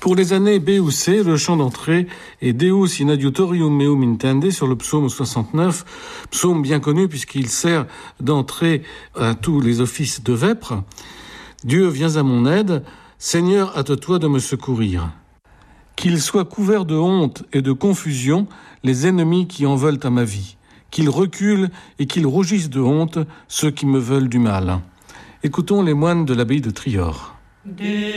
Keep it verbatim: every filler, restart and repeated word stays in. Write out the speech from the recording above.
Pour les années B ou C, le chant d'entrée est Deus in adiutorium meum intende sur le psaume soixante-neuf, psaume bien connu puisqu'il sert d'entrée à tous les offices de vêpres. Dieu, viens à mon aide, Seigneur, hâte-toi de me secourir. Qu'ils soient couverts de honte et de confusion les ennemis qui en veulent à ma vie, qu'ils reculent et qu'ils rougissent de honte ceux qui me veulent du mal. Écoutons les moines de l'abbaye de Trior.